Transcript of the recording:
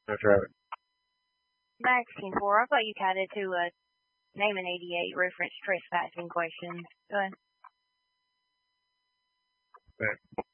That's right. Max 4, I thought you counted to name an 88 reference trespassing questions. Go ahead. Okay.